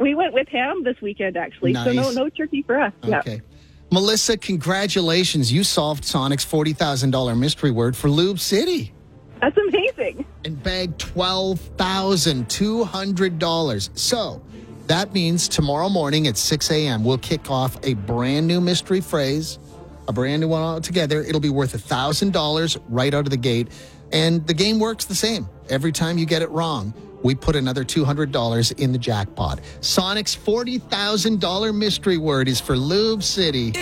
We went with ham this weekend, actually. Nice. So no turkey for us. Okay. Melissa, congratulations. You solved Sonic's $40,000 mystery word for Lube City. That's amazing. And bagged $12,200. So that means tomorrow morning at 6 a.m., we'll kick off a brand new mystery phrase, a brand new one altogether. It'll be worth $1,000 right out of the gate. And the game works the same. Every time you get it wrong, we put another $200 in the jackpot. Sonic's $40,000 mystery word is for Lube City.